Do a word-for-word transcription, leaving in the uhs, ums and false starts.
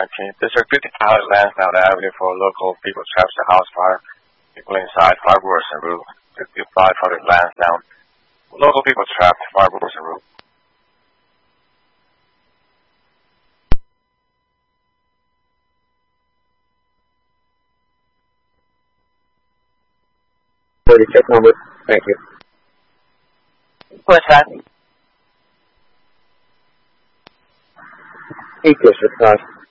nineteenth. District fifty pilot Lansdowne Avenue for local people trapped to house fire. People inside, fire worse en route. fifty-five hundred Lansdowne. Local people trapped, fire worse en route. thirty, check number. Thank you. What's that? Eight District five.